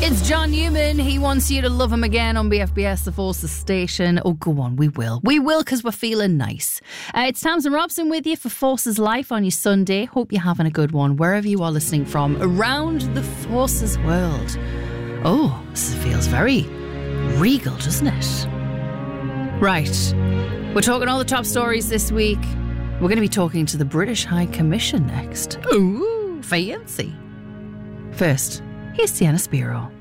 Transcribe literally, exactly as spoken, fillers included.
It's John Newman. He wants you to love him again on B F B S, the Forces station. Oh, go on, we will. We will, because we're feeling nice. Uh, it's Tamsin Robson with you for Forces Life on your Sunday. Hope you're having a good one, wherever you are listening from, around the Forces world. Oh, this feels very regal, doesn't it? Right. We're talking all the top stories this week. We're going to be talking to the British High Commission next. Ooh, fancy. First, here's Sienna Spiro.